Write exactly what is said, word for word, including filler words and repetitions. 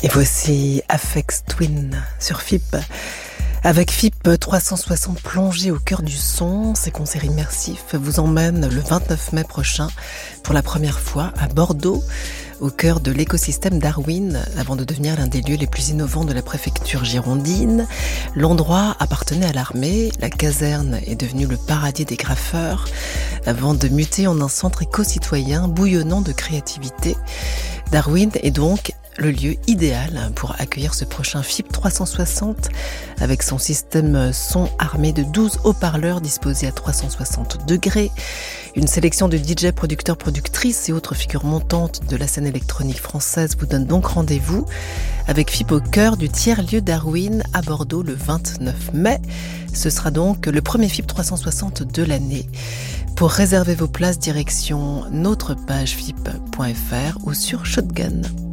Et voici Aphex Twin sur F I P. Avec F I P trois cent soixante plongé au cœur du son, ces concerts immersifs vous emmènent le vingt-neuf mai prochain pour la première fois à Bordeaux, au cœur de l'écosystème Darwin, avant de devenir l'un des lieux les plus innovants de la préfecture girondine. L'endroit appartenait à l'armée, la caserne est devenue le paradis des graffeurs, avant de muter en un centre éco-citoyen bouillonnant de créativité. Darwin est donc le lieu idéal pour accueillir ce prochain F I P trois cent soixante avec son système son armé de douze haut-parleurs disposés à trois cent soixante degrés. Une sélection de D J, producteurs, productrices et autres figures montantes de la scène électronique française vous donne donc rendez-vous avec F I P au cœur du tiers-lieu Darwin à Bordeaux le vingt-neuf mai. Ce sera donc le premier F I P trois cent soixante de l'année. Pour réserver vos places, direction notre page f i p point f r ou sur Shotgun.